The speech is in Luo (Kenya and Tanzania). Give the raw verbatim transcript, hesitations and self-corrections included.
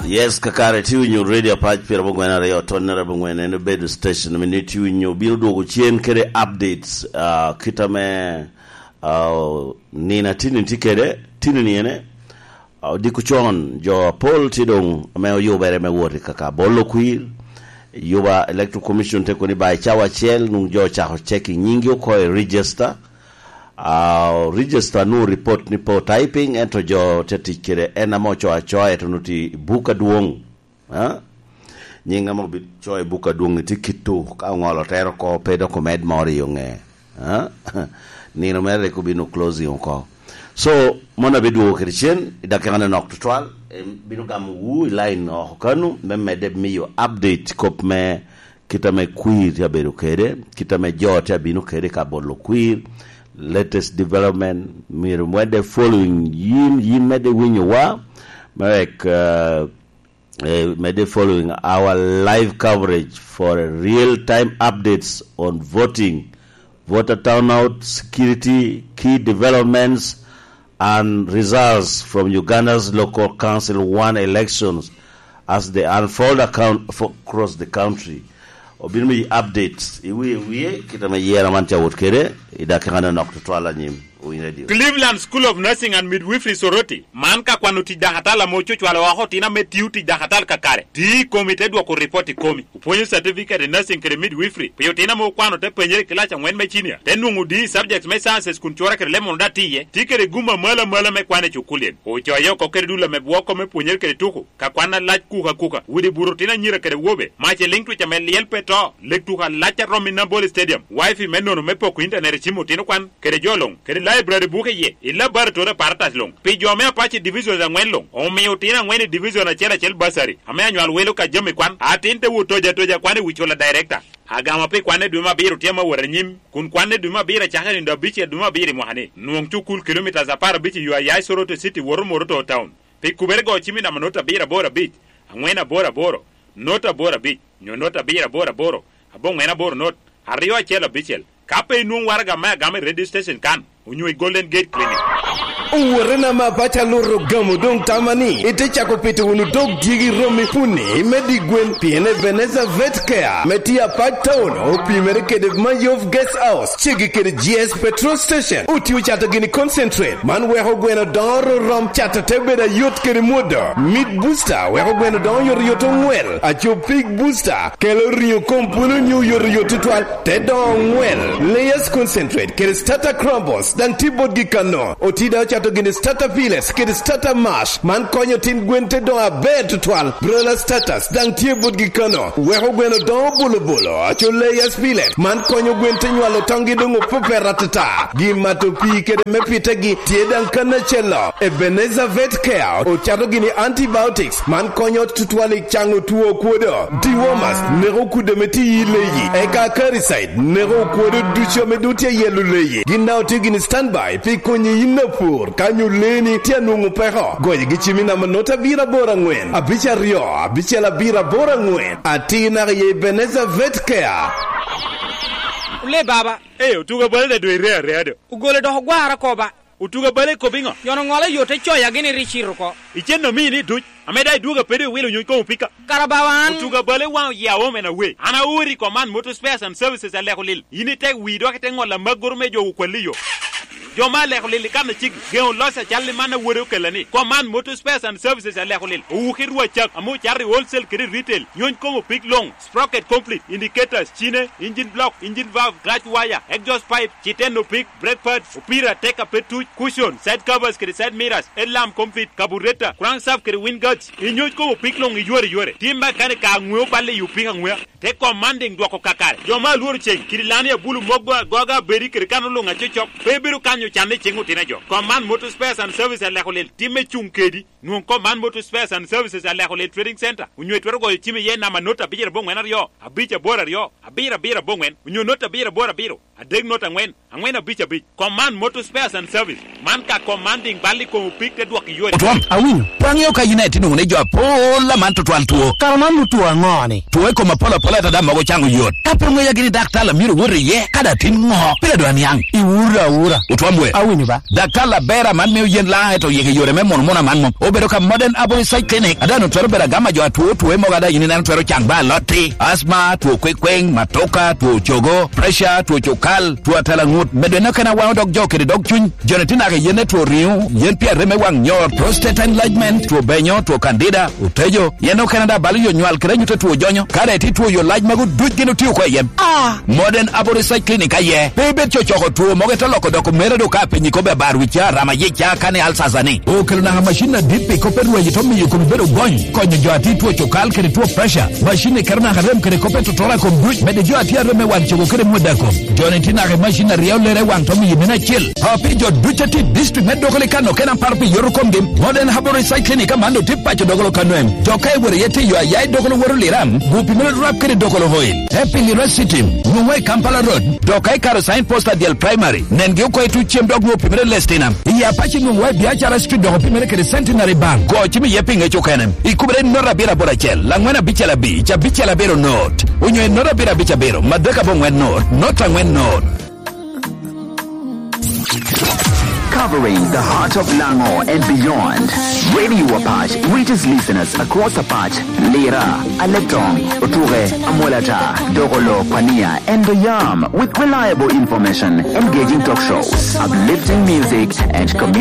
Yes, kakare tiwinyo radio page pira bongwena rayo tonera bongwena ne bed station mini tiwinyo bildo go chien kere updates uh, kitame uh, nina tini tikere tini niene uh, dikuchon jo Paul Tidong me yobere me wori kaka bolo kwir yoba electoral commission te koni ba chawa chel nung jo cha checking nyingi ko register uh, register no report ni po typing ento jo tetikere ena mo cho acho etunuti buka duong ha nyinga mo bi cho buka duong ni tikitu ka ngolo tero ko pedo ko med mori yonge ha ni no mere ko binu close yonko so mona bidu christian idakana nok twal binu gam wu line no kanu memme de miyo update kop me kitame queer ya beru kere kitame jota binu kere ka bolo queer latest development mir mwede following yim yim mede winyo wa marek uh, uh, mede following our live coverage for real time updates on voting, voter turnout, security, key developments and results from Uganda's local council one elections as they unfold account across the country. Obinmi updates iwi iwi kita mayera mancha wotkere idakana nokutwala nyim uinredio Cleveland School of Nursing and Midwifery Soroti manka kwanuti dahatala mocho chwala wa hotina metiuti dahatal kakare ti committee dwa ko report komi uponyo certificate nursing kere midwifery peyotina mo kwano te penyere kilacha ngwen mechinia tenungu di subjects me sciences kunchora kere lemon datiye tikere guma mala mala me kwane chukulien uchoyo ko kere dula me bwoko me penyere kere tuku ka kwana lach kuka kuka wudi burutina nyira kere wobe mache link to chameliel to lektuka lacha romina ball stadium wifi menono mepo ku internet chimo tino kwan kere jolong kere library buke ye illa bar to partas long pe jome apache division za ngwen long o mi utina ngwen division na chela chel basari ame anywal welo ka jome kwan atinte wutoja toja kwane wichola director agama pe kwane duma biru tema waranyim kun kwane duma bira chahani ndo biche duma biri mohane nuong chukul kilometers za par biche yu ayai Soroto city woro moroto town pe kubergo chimi na manota bira bora bit angwena bora boro nota bora bit nyonota bira bora boro abong mena boro not ariwa chela bichel kape nuong waraga ma game radio station kan unywe Golden Gate Clinic Uwarena mapacha loro gamu dong tamani ite chako pete unu dog jigi romi puni medi gwen piene Veneza Vet Care metia pat town opi mereke de Mayov Guest House chigi kede G S petrol station uti uchata gini concentrate man weho gweno doro rom chata tebeda yot kede moda mid booster weho gweno don yor yoto ngwel acho pig booster kelo rio kompuno nyu yor yoto twal te don ngwel layers concentrate kede starter crumbles dan tibod gikano otida chato gini starter piles kede starter mash man konyo tin gwente don abe tutwal brola status dan tibod gikano weho gweno don bolo bolo acho layers piles man konyo gwente nywalo tongi dungo pupe ratata gimato pi kede mepite gi tiedan kana chelo Ebenezer Vet Care o chato gini antibiotics man konyo tutwali chango tuo kuodo dewormers nero kude meti yileyi eka caricide nero kuodo ducho medutia yelu leyi ginao tigini standby pi konyi inapur kanyu leni tia nungu peho goye gichimina manota bira bora ngwen abicha rio abicha la bira bora ngwen atina ye Ebenezer Vet Care le baba eh utuga balde do ire reado ugole do gwara ko ba utuga bale ko bingo yono ngole yote choya gini richiro ko icheno mini du ameda duga pede wilo nyuko upika karabawan utuga bale wa ya wome na we ana uri command motor spares and services ale kolil yini tek wi do kete ngola magurme jo kwaliyo joma le kolil kan chig geo losa challe mana woro kelani command motor spares and services ale kolil u khirwa chak amu charri wholesale credit retail nyon ko pick long sprocket complete indicators chine engine block engine valve clutch wire exhaust pipe chiteno pick brake pad upira take a petu cushion side covers kre side mirrors headlamp complete carburetor crankshaft kre wind guards inyo ko pick long yore yore timba kane ka ngwe balle yu pick ngwe te commanding do ko kakare joma lur chen kirilani bulu moggo goga beri kre kanulu ngache chok bebiru kanyo chane chengu tinajo command motor spares and services ale kolel time chunkedi non command motor spares and services ale kolel trading center unyo twero go time ye na manota bijere bongwen aryo abicha bora ryo abira bira bongwen unyo nota bira bora biro adeg nota ngwen angwen abicha bich command motor spares and service man ka commanding bali ko pick te dwak yore twam awin pangyo ka unite no ne jo pola man to twal tuo karaman tuo ngone tuwe ko mapola pola ta dama go chango yot kapengo ya gini daktala miro wore ye kada tin ngo pele do anyang iwura ura utwam Zimbabwe. Awini ba. Dakala bera man mi yen la to yege yore me mon mona man mom. Obedo ka modern aboriginal clinic. Adano twero bera gama jo atuo tuwe mo gada yini nan twero changba loti. Asma, tuo kwekweng, matoka, tuo chogo, pressure, tuo chokal, tuo talangut. Medwe na kana wao dog joke dog chun. Jonetina ke yene tuo riu, yen pia reme wang nyor, prostate enlargement, tuo benyo, tuo candida, utejo. Yeno Canada bali yo nywal kre nyute tuo jonyo. Kare ti tuo yo large magu duj gino tiyo kwa yen. Ah, modern aboriginal clinic aye. Bebe cho choko tuo mogeto loko doko mere do ka penyi kobe barwicha rama yicha kane alsazani. O kelo na machine dipi kope ruwe jitomi yuko mbero gony. Konyo jo ati tuo chokal kere tuo pressure. Machine karna harem kere kope tutora kom duj. Mede jo ati areme wan chogo kere mweda kom. Jone tina ke machine riau lere wan tomi yimena chill. Hapi jo duchati district medo kole kano kena parpi yoru komgim. Modern aboriginal clinic amando tipa cho dogolo kanoem. Jokai were yete yo ayai dogolo woro liram. Gupi mele rap kere dogolo hoil. Happy University. Nyungwe Kampala Road. Dokai karo sign poster dial primary. Nenge uko etu chiem dog gupi mele lestinam. Iya pachi nyungwe biachara street dogo pi mele kere centenary bank. Go chimi yeping echo kanem. Ikubere nora bira bora chel. Langwena bichala bi. Cha bichala bero note. Unyo nora bira bicha bero. Madeka bongwen note. Nota ngwen note. Covering the heart of Lango and beyond. Radio Apache reaches listeners across Apache, Lira, Aletong, Oture, Amolata, Dogolo, Pania, and the Yam with reliable information, engaging talk shows, uplifting music, and community.